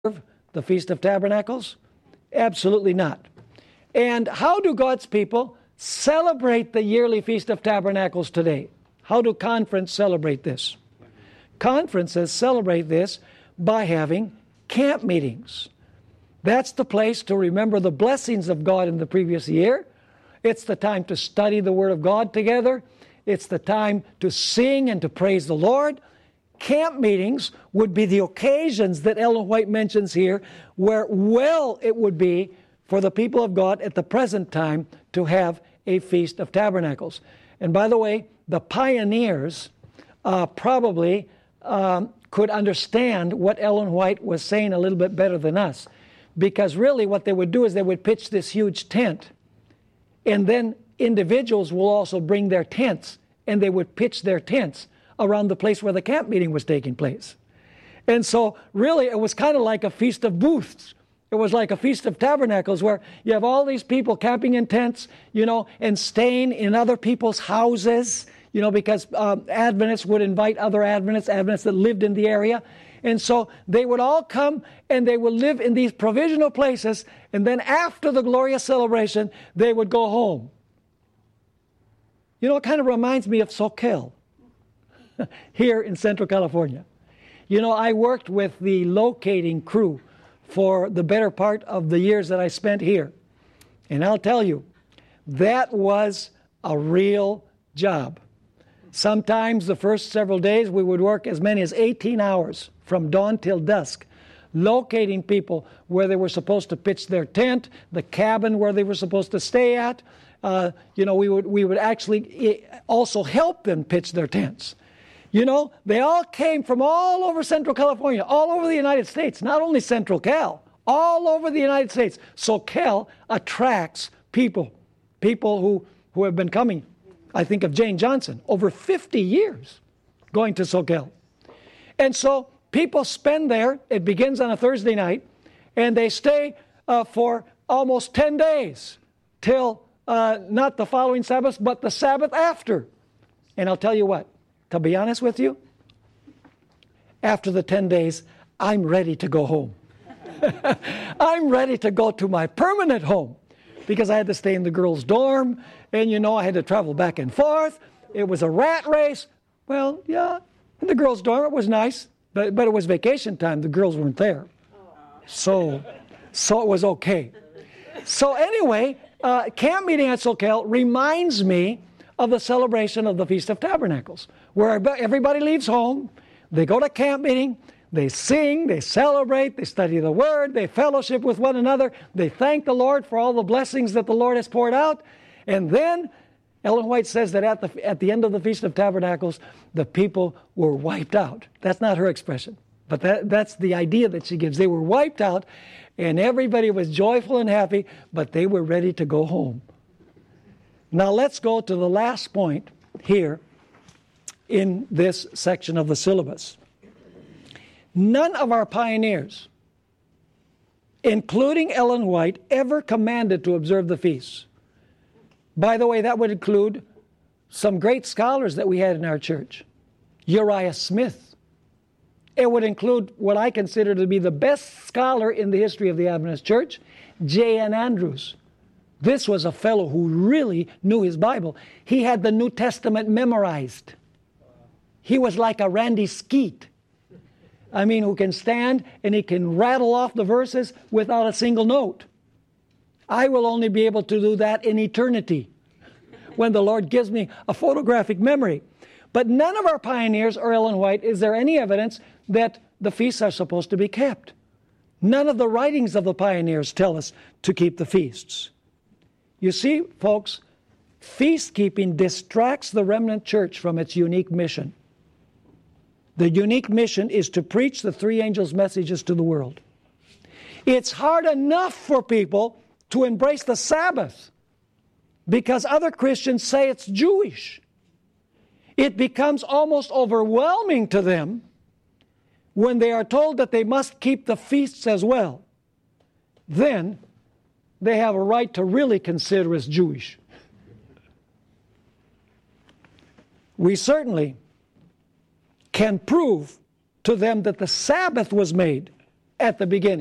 the Feast of Tabernacles? Absolutely not. And how do God's people celebrate the yearly Feast of Tabernacles today? How do conferences celebrate this? Conferences celebrate this by having camp meetings. That's the place to remember the blessings of God in the previous year. It's the time to study the Word of God together. It's the time to sing and to praise the Lord. Camp meetings would be the occasions that Ellen White mentions here, where it would be for the people of God at the present time to have a Feast of Tabernacles. And by the way, the pioneers probably could understand what Ellen White was saying a little bit better than us. Because really what they would do is they would pitch this huge tent. And then individuals will also bring their tents, and they would pitch their tents around the place where the camp meeting was taking place. And so really it was kind of like a feast of booths. It was like a Feast of Tabernacles where you have all these people camping in tents, and staying in other people's houses, because Adventists would invite other Adventists that lived in the area. And so they would all come and they would live in these provisional places, and then after the glorious celebration, they would go home. It kind of reminds me of Soquel here in Central California. I worked with the locating crew for the better part of the years that I spent here. And I'll tell you, that was a real job. Sometimes the first several days we would work as many as 18 hours from dawn till dusk, locating people where they were supposed to pitch their tent, the cabin where they were supposed to stay at. We would actually also help them pitch their tents. They all came from all over Central California, all over the United States, not only Central Cal, all over the United States. Soquel attracts people who have been coming. I think of Jane Johnson, over 50 years going to Soquel. And so people spend there. It begins on a Thursday night, and they stay for almost 10 days till not the following Sabbath, but the Sabbath after. And I'll tell you what, to be honest with you, after the 10 days, I'm ready to go home. I'm ready to go to my permanent home, because I had to stay in the girls' dorm, and I had to travel back and forth. It was a rat race. Well, yeah, in the girls' dorm it was nice, but it was vacation time. The girls weren't there. So it was okay. So anyway, camp meeting at Soquel reminds me of the celebration of the Feast of Tabernacles, where everybody leaves home, they go to camp meeting, they sing, they celebrate, they study the Word, they fellowship with one another, they thank the Lord for all the blessings that the Lord has poured out, and then Ellen White says that at the end of the Feast of Tabernacles, the people were wiped out. That's not her expression, but that's the idea that she gives. They were wiped out, and everybody was joyful and happy, but they were ready to go home. Now let's go to the last point here in this section of the syllabus. None of our pioneers, including Ellen White, ever commanded to observe the feasts. By the way, that would include some great scholars that we had in our church. Uriah Smith. It would include what I consider to be the best scholar in the history of the Adventist Church, J.N. Andrews. This was a fellow who really knew his Bible. He had the New Testament memorized. He was like a Randy Skeet. Who can stand and he can rattle off the verses without a single note. I will only be able to do that in eternity, when the Lord gives me a photographic memory. But none of our pioneers or Ellen White is there any evidence that the feasts are supposed to be kept. None of the writings of the pioneers tell us to keep the feasts. You see, folks, feast-keeping distracts the remnant church from its unique mission. The unique mission is to preach the three angels' messages to the world. It's hard enough for people to embrace the Sabbath because other Christians say it's Jewish. It becomes almost overwhelming to them when they are told that they must keep the feasts as well. Then they have a right to really consider us Jewish. We certainly can prove to them that the Sabbath was made at the beginning.